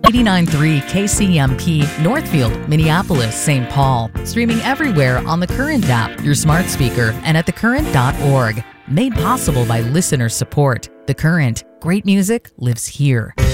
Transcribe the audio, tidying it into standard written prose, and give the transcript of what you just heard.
89.3 KCMP, Northfield, Minneapolis, St. Paul. Streaming everywhere on the Current app, your smart speaker, and at thecurrent.org. Made possible by listener support. The Current. Great music lives here.